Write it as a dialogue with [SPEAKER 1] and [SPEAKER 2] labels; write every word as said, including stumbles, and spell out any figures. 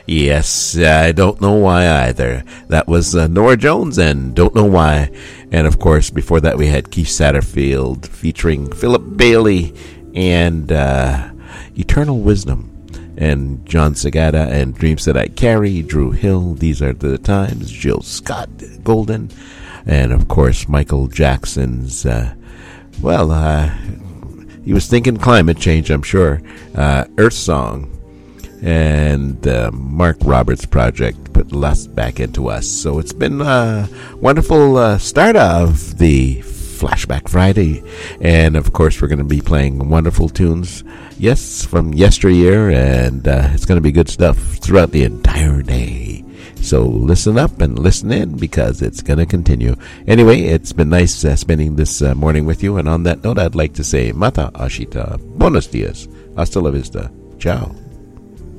[SPEAKER 1] Yes, I don't know why either. That was uh, Norah Jones and Don't Know Why. And of course, before that we had Keith Satterfield featuring Philip Bailey and uh, Eternal Wisdom. And John Segata and Dreams That I Carry, Drew Hill, These Are the Times, Jill Scott Golden, and of course Michael Jackson's, uh, well, uh, he was thinking climate change, I'm sure, uh, Earth Song, and uh, Mark Roberts' project put lust back into us. So it's been a wonderful uh, start of the Flashback Friday, and of course we're going to be playing wonderful tunes, yes, from yesteryear, and uh, it's going to be good stuff throughout the entire day. So listen up and listen in, because it's going to continue. Anyway, it's been nice uh, spending this uh, morning with you, and on that note I'd like to say Mata Ashita, Buenos Dias, Hasta la Vista, Ciao.